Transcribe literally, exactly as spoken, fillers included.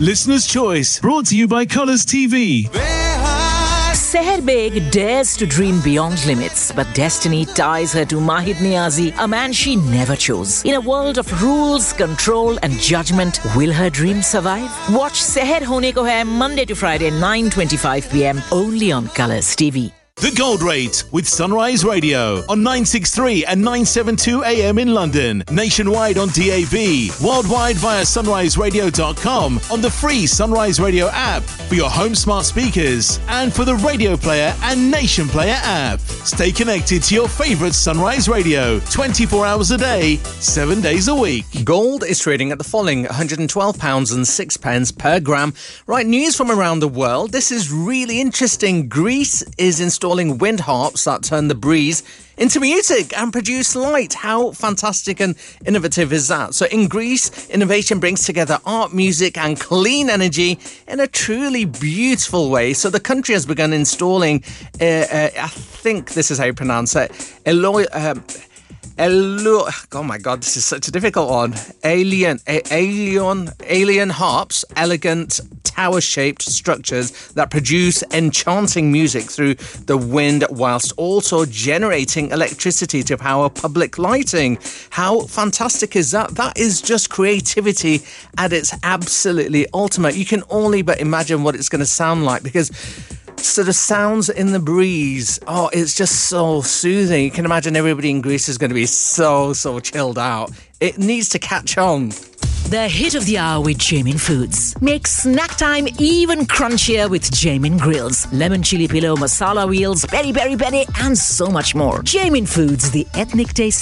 Listener's Choice, brought to you by Colours T V. Seher Beg dares to dream beyond limits, but destiny ties her to Mahid Niazi, a man she never chose. In a world of rules, control and judgment, will her dream survive? Watch Seher Hone Ko Hai Monday to Friday, nine twenty-five p.m. only on Colours T V. The Gold Rate with Sunrise Radio on nine sixty-three and nine seventy-two A M in London, nationwide on D A B, worldwide via sunrise radio dot com, on the free Sunrise Radio app for your home smart speakers and for the Radio Player and Nation Player app. Stay connected to your favourite Sunrise Radio twenty-four hours a day, seven days a week. Gold is trading at the following one hundred twelve pounds and six pence per gram. Right, news from around the world. This is really interesting. Greece is installing wind harps that turn the breeze into music and produce light. How fantastic and innovative is that? So in Greece, innovation brings together art, music and clean energy in a truly beautiful way. So the country has begun installing, uh, uh, I think this is how you pronounce it, Eloy... Um, Elo- oh my god, this is such a difficult one. Alien, a- alien, alien harps, elegant tower-shaped structures that produce enchanting music through the wind, whilst also generating electricity to power public lighting. How fantastic is that? That is just creativity at its absolutely ultimate. You can only but imagine what it's going to sound like, because sort of sounds in the breeze. Oh, it's just so soothing. You can imagine everybody in Greece is going to be so, so chilled out. It needs to catch on. The hit of the hour with Jamin Foods. Make snack time even crunchier with Jamin Grills. Lemon chili pillow, masala wheels, peri peri peri and so much more. Jamin Foods, the ethnic taste